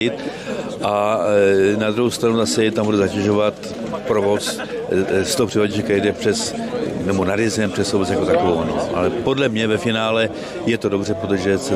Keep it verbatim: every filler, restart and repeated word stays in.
A na druhou stranu zase tam bude zatěžovat provoz z toho přivaděče, který jde přes, nebo nad jezdem přes obec jako takovou. No. Ale podle mě ve finále je to dobře, protože se